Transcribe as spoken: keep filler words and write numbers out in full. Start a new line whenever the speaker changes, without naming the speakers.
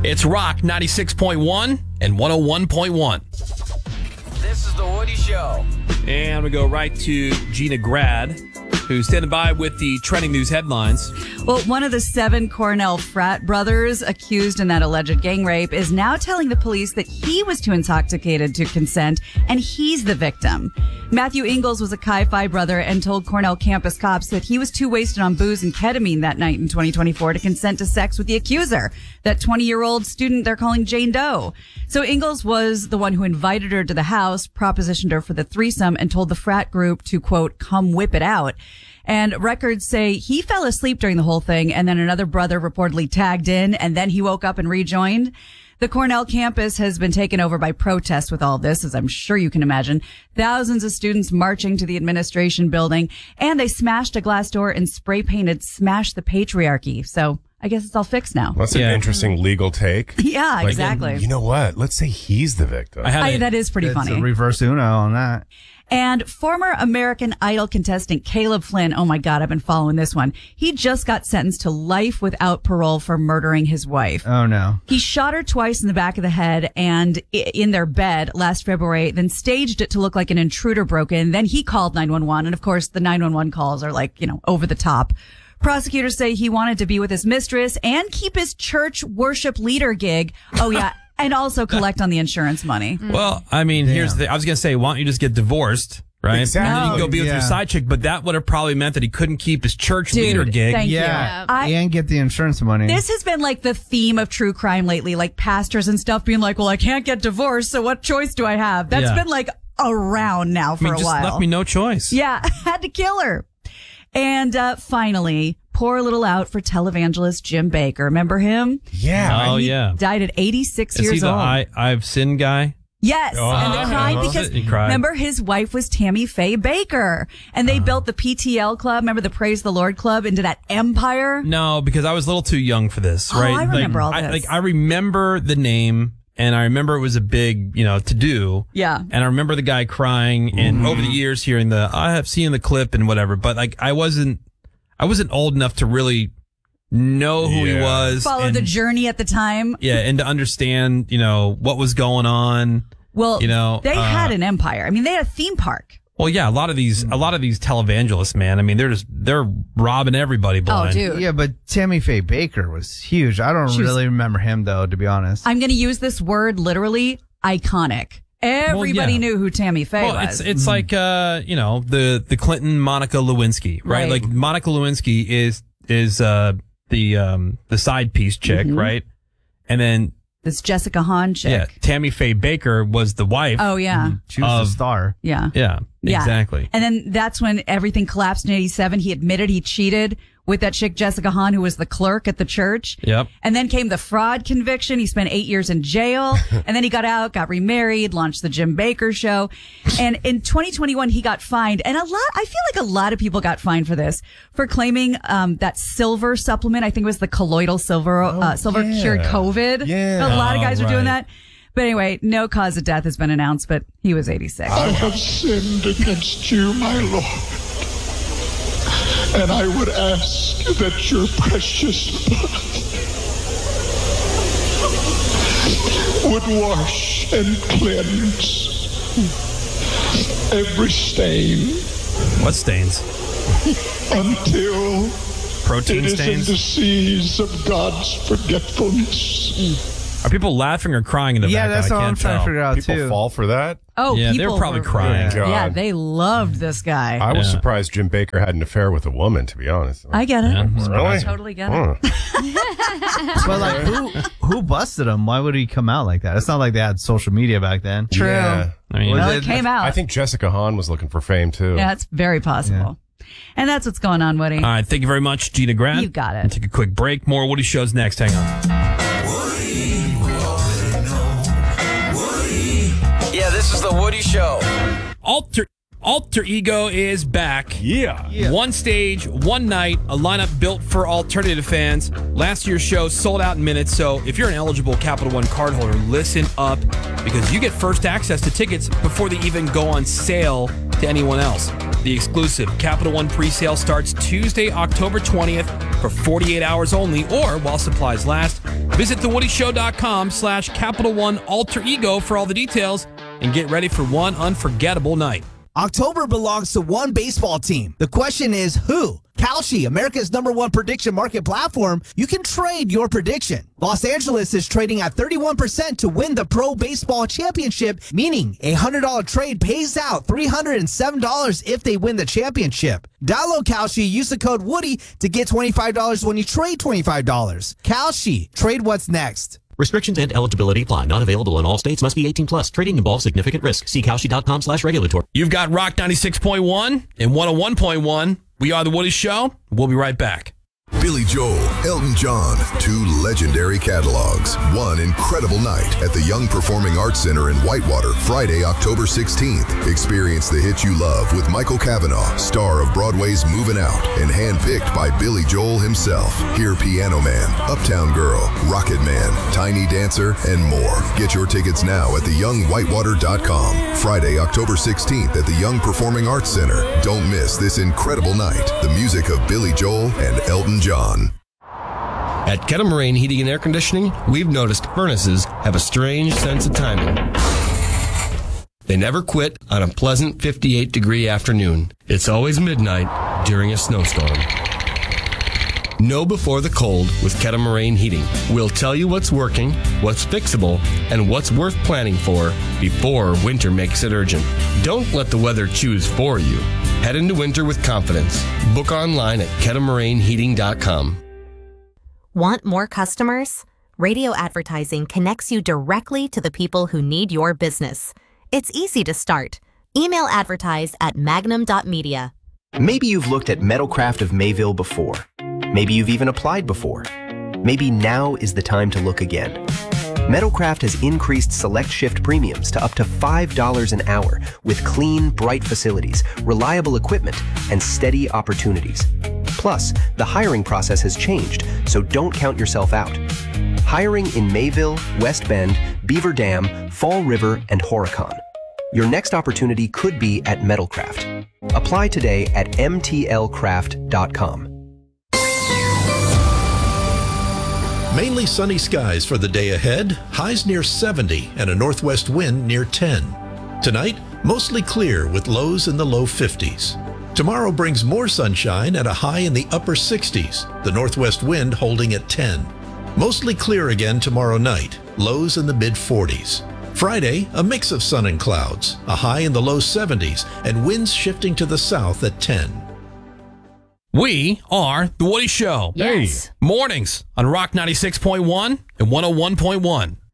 It's Rock ninety-six point one and one oh one point one.
This is The Woody Show.
And we go right to Gina Grad, who's standing by with the trending news headlines.
Well, one of the seven Cornell frat brothers accused in that alleged gang rape is now telling the police that he was too intoxicated to consent and he's the victim. Matthew Ingalls was a Chi Phi brother and told Cornell campus cops that he was too wasted on booze and ketamine that night in twenty twenty-four to consent to sex with the accuser, that twenty-year-old student they're calling Jane Doe. So Ingalls was the one who invited her to the house, propositioned her for the threesome, and told the frat group to, quote, come whip it out. And records say he fell asleep during the whole thing, and then another brother reportedly tagged in, and then he woke up and rejoined. The Cornell campus has been taken over by protests with all this, as I'm sure you can imagine. Thousands of students marching to the administration building, and they smashed a glass door and spray painted "Smash the Patriarchy." So I guess it's all fixed now.
That's an
Yeah.
interesting legal take.
Yeah,
Like,
exactly.
You know what? Let's say he's the victim.
I had
I,
a-
that is pretty
It's
funny.
a reverse Uno on that.
And former American Idol contestant Caleb Flynn, oh my God, I've been following this one. He just got sentenced to life without parole for murdering his wife.
Oh, no.
He shot her twice in the back of the head and i- in their bed last February, then staged it to look like an intruder broke in. Then he called nine one one. And of course, the nine one one calls are like, you know, over the top. Prosecutors say he wanted to be with his mistress and keep his church worship leader gig. Oh, yeah. And also collect on the insurance money.
Well, I mean, here's the. I was gonna say, why don't you just get divorced, right?
Exactly.
And then you can go be with
Yeah.
your side chick, but that would have probably meant that he couldn't keep his church
Dude,
leader gig.
thank you.
Yeah.
I-
and get the insurance money.
This has been like the theme of true crime lately, like pastors and stuff being like, well, I can't get divorced, so what choice do I have? That's
Yeah.
been like around now
I
for
mean,
a
just
while.
left me no choice.
Yeah, had to kill her. And uh, finally, pour a little out for televangelist Jim Baker. Remember him?
yeah.
Oh
I-
yeah.
Died at eighty-six
Is
years
he the
old.
I I've sinned guy?
Yes,
Oh,
and they're
okay.
crying
He
because
He cried.
remember his wife was Tammy Faye Baker, and they built the P T L club. Remember the Praise the Lord club into that empire.
No, because I was a little too young for this,
Oh,
right?
I remember
like,
all
I,
this.
like I remember the name, and I remember it was a big, you know, to do.
Yeah.
And I remember the guy crying, and over the years hearing the I have seen the clip and whatever, but like I wasn't, I wasn't old enough to really know who he
Yeah.
was.
Follow
and,
the journey at the time.
yeah, and to understand, you know, what was going on.
Well,
You know,
they
uh,
had an empire. I mean, they had a theme park.
Well, yeah, a lot of these, a lot of these televangelists, man. I mean, they're just they're robbing everybody blind.
Oh, dude.
Yeah, but Tammy Faye Baker was huge. I don't
She was-
really remember him, though, to be honest.
I'm going to use this word literally, iconic. Everybody
yeah.
knew who Tammy Faye
Well,
was.
it's it's like uh, you know, the the Clinton Monica Lewinsky, right?
Right.
Like Monica Lewinsky is is uh the um the side piece chick,
Mm-hmm.
right? And then
this Jessica Hahn chick.
yeah, Tammy Faye Baker was the wife.
Oh, yeah.
She was
of-
the star.
Yeah.
Yeah,
Yeah.
exactly.
And then that's when everything collapsed in eighty-seven. He admitted he cheated with that chick, Jessica Hahn, who was the clerk at the church.
Yep.
And then came the fraud conviction. He spent eight years in jail. And then he got out, got remarried, launched the Jim Baker show. And in twenty twenty-one, he got fined. And a lot, I feel like a lot of people got fined for this, for claiming um, that silver supplement. I think it was the colloidal silver, uh, silver
yeah.
cured COVID.
Yeah.
A lot of guys
Oh,
were doing
right.
that. But anyway, no cause of death has been announced, but he was eighty-six.
I have sinned against you, my Lord. And I would ask that your precious blood would wash and cleanse every stain
What stains?
until
Protein
it is in
stains?
the seas of God's forgetfulness.
Are people laughing or crying in the
Yeah,
background?
that's
I
what I'm
can't
trying
tell.
to figure out,
People
too.
fall for that.
Oh,
Yeah, they
people
were probably
were-
crying.
God.
Yeah, they loved this guy.
I was
Yeah.
surprised Jim Baker had an affair with a woman, to be honest.
I get it.
Yeah.
Really?
I totally get it.
Huh.
But, like, who who busted him? Why would he come out like that? It's not like they had social media back then.
True.
Yeah.
I mean,
Well,
Was
it came out.
I think Jessica Hahn was looking for fame, too.
Yeah, it's very possible. And that's what's going on, Woody.
all right, thank you very much, Gina Grant.
You got it.
And take a quick break. More Woody Shows next. Hang on.
Yeah, this is The Woody Show.
Alter Alter Ego is back.
Yeah.
One stage, one night, a lineup built for alternative fans. Last year's show sold out in minutes, so if you're an eligible Capital One cardholder, listen up because you get first access to tickets before they even go on sale to anyone else. The exclusive Capital One presale starts Tuesday, October twentieth for forty-eight hours only or while supplies last. Visit thewoodyshow.com slash Capital One Alter Ego for all the details and get ready for one unforgettable night.
October belongs to one baseball team. The question is who? Kalshi, America's number one prediction market platform, you can trade your prediction. Los Angeles is trading at thirty-one percent to win the Pro Baseball Championship, meaning a one hundred dollars trade pays out three hundred seven dollars if they win the championship. Download Kalshi, use the code Woody to get twenty-five dollars when you trade twenty-five dollars. Kalshi, trade what's next.
Restrictions and eligibility apply. Not available in all states. Must be eighteen plus. Trading involves significant risk. See Kalshi.com slash regulatory.
You've got Rock ninety-six point one and one oh one point one. We are The Woody Show. We'll be right back.
Billy Joel, Elton John, two legendary catalogs, one incredible night at the Young Performing Arts Center in Whitewater, Friday, October sixteenth. Experience the hits you love with Michael Cavanaugh, star of Broadway's Moving Out, and handpicked by Billy Joel himself. Hear Piano Man, Uptown Girl, Rocket Man, Tiny Dancer, and more. Get your tickets now at the young whitewater dot com. Friday, October sixteenth at the Young Performing Arts Center. Don't miss this incredible night. The music of Billy Joel and Elton John.
At Kettle Heating and Air Conditioning, we've noticed furnaces have a strange sense of timing. They never quit on a pleasant fifty-eight degree afternoon. It's always midnight during a snowstorm. Know before the cold with Kettle Moraine Heating. We'll tell you what's working, what's fixable, and what's worth planning for before winter makes it urgent. Don't let the weather choose for you. Head into winter with confidence. Book online at kettle moraine heating dot com.
Want more customers? Radio advertising connects you directly to the people who need your business. It's easy to start. Email advertise at magnum dot media.
Maybe you've looked at Metalcraft of Mayville before. Maybe you've even applied before. Maybe now is the time to look again. Metalcraft has increased select shift premiums to up to five dollars an hour with clean, bright facilities, reliable equipment, and steady opportunities. Plus, the hiring process has changed, so don't count yourself out. Hiring in Mayville, West Bend, Beaver Dam, Fall River, and Horicon. Your next opportunity could be at Metalcraft. Apply today at m t l craft dot com.
Mainly sunny skies for the day ahead, highs near seventy and a northwest wind near ten. Tonight, mostly clear with lows in the low fifties. Tomorrow brings more sunshine and a high in the upper sixties, the northwest wind holding at ten. Mostly clear again tomorrow night, lows in the mid forties. Friday, a mix of sun and clouds, a high in the low seventies, and winds shifting to the south at ten.
We are The Woody Show.
Yes.
Mornings on Rock ninety-six point one and one oh one point one.